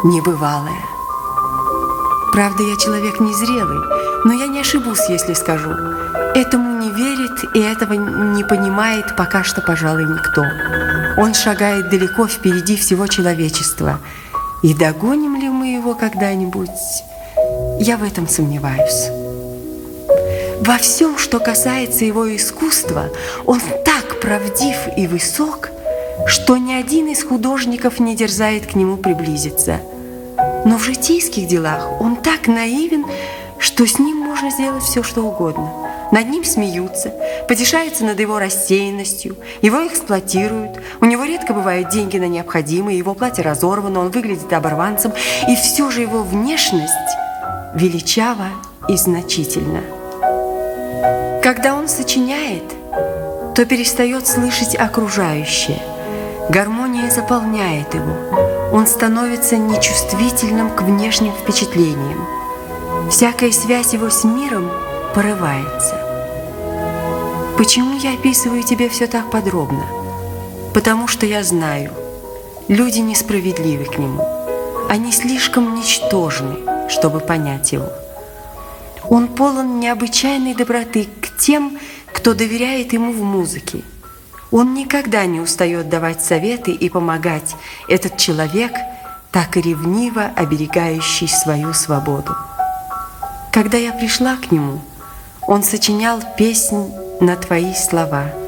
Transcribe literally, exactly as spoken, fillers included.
небывалое. Правда, я человек незрелый, но я не ошибусь, если скажу. Этому не верит и этого не понимает пока что, пожалуй, никто. Он шагает далеко впереди всего человечества. И догоним ли мы его когда-нибудь? Я в этом сомневаюсь. Во всем, что касается его искусства, он так правдив и высок, что ни один из художников не дерзает к нему приблизиться. Но в житейских делах он так наивен, что с ним можно сделать все, что угодно. Над ним смеются, потешаются над его рассеянностью, его эксплуатируют, у него редко бывают деньги на необходимое, его платье разорвано, он выглядит оборванцем, и все же его внешность величава и значительна. Когда он сочиняет, то перестает слышать окружающее. Гармония заполняет его. Он становится нечувствительным к внешним впечатлениям. Всякая связь его с миром порывается. Почему я описываю тебе все так подробно? Потому что я знаю, люди несправедливы к нему. Они слишком ничтожны, чтобы понять его. Он полон необычайной доброты к тем, кто доверяет ему в музыке. Он никогда не устает давать советы и помогать. Этот человек, так и ревниво оберегающий свою свободу. Когда я пришла к нему, он сочинял песнь на твои слова.